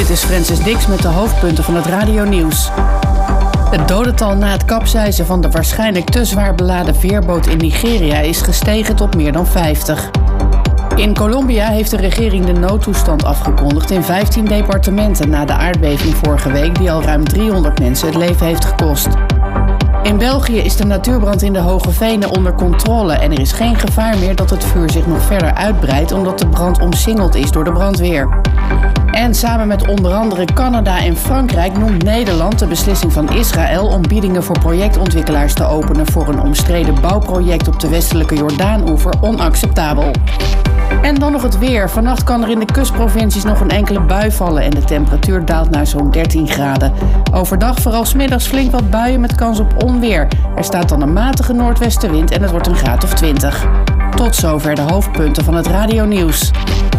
Dit is Francis Dix met de hoofdpunten van het radionieuws. Het dodental na het kapseizen van de waarschijnlijk te zwaar beladen veerboot in Nigeria is gestegen tot meer dan 50. In Colombia heeft de regering de noodtoestand afgekondigd in 15 departementen na de aardbeving vorige week die al ruim 300 mensen het leven heeft gekost. In België is de natuurbrand in de Hoge Venen onder controle en er is geen gevaar meer dat het vuur zich nog verder uitbreidt omdat de brand omsingeld is door de brandweer. En samen met onder andere Canada en Frankrijk noemt Nederland de beslissing van Israël om biedingen voor projectontwikkelaars te openen voor een omstreden bouwproject op de westelijke Jordaan-oever onacceptabel. En dan nog het weer. Vannacht kan er in de kustprovincies nog een enkele bui vallen en de temperatuur daalt naar zo'n 13 graden. Overdag vooral 's middags flink wat buien met kans op onweer. Er staat dan een matige noordwestenwind en het wordt een graad of 20. Tot zover de hoofdpunten van het radionieuws.